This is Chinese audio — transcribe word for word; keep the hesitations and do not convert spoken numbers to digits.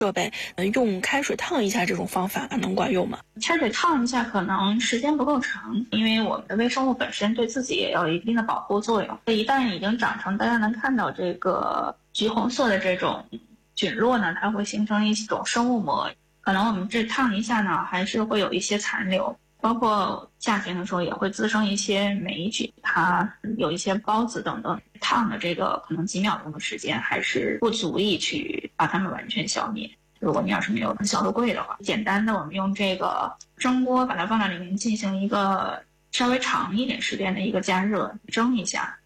设备，呃，用开水烫一下这种方法能管用吗？ 开水烫一下可能时间不够长，因为我们的微生物本身对自己也有一定的保护作用。一旦已经长成大家能看到这个橘红色的这种菌落呢，它会形成一种生物膜，可能我们这烫一下呢，还是会有一些残留。包括夏天的时候也会滋生一些霉菌，它有一些孢子等等，烫的这个可能几秒钟的时间还是不足以去把它们完全消灭。如果你要是没有消毒柜的话，简单的我们用这个蒸锅把它放在里面进行一个稍微长一点时间的一个加热，蒸一下，